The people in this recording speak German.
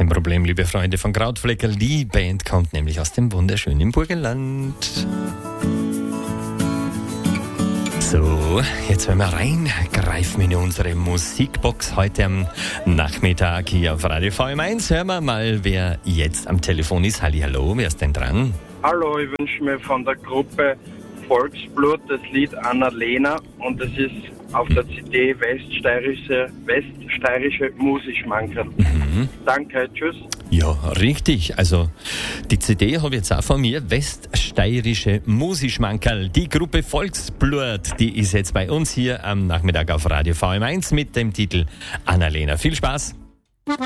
kein Problem, liebe Freunde von Krautfleckerl. Die Band kommt nämlich aus dem wunderschönen Burgenland. So, jetzt wollen wir reingreifen in unsere Musikbox heute am Nachmittag hier auf Radio VM1. Hören wir mal, wer jetzt am Telefon ist. Hallihallo, wer ist denn dran? Hallo, ich wünsche mir von der Gruppe Volksblut das Lied Annalena und es ist auf der CD Weststeirische Musikschmankerl. Danke, tschüss. Ja, richtig. Also die CD habe ich jetzt auch von mir. Weststeirische Musikschmankerl. Die Gruppe Volksblut, die ist jetzt bei uns hier am Nachmittag auf Radio VM1 mit dem Titel Annalena. Viel Spaß.